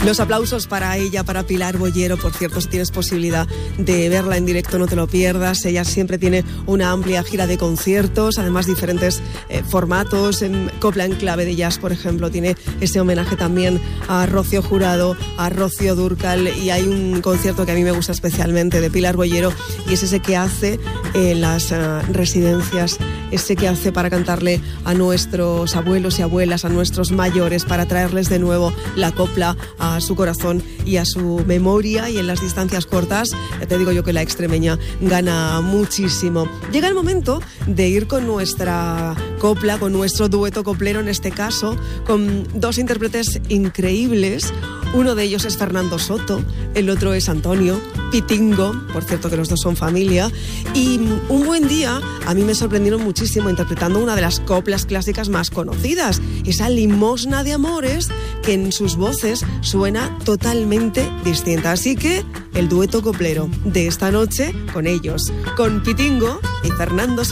Los aplausos para ella, para Pilar Boyero. Por cierto, si tienes posibilidad de verla en directo, no te lo pierdas. Ella siempre tiene una amplia gira de conciertos, además diferentes formatos. En Copla en Clave de Jazz, por ejemplo, tiene ese homenaje también a Rocío Jurado, a Rocío Dúrcal, y hay un concierto que a mí me gusta especialmente de Pilar Boyero, y es ese que hace en las residencias, ese que hace para cantarle a nuestros abuelos y abuelas, a nuestros mayores, para traerles de nuevo la copla a su corazón y a su memoria. Y en las distancias cortas, ya te digo yo que la extremeña gana muchísimo. Llega el momento de ir con nuestra copla, con nuestro dueto coplero en este caso, con dos intérpretes increíbles. Uno de ellos es Fernando Soto, el otro es Antonio Pitingo, por cierto que los dos son familia. Y un buen día a mí me sorprendieron muchísimo interpretando una de las coplas clásicas más conocidas, esa Limosna de Amores, que en sus voces suena totalmente distinta. Así que el dueto coplero de esta noche con ellos, con Pitingo y Fernando Soto.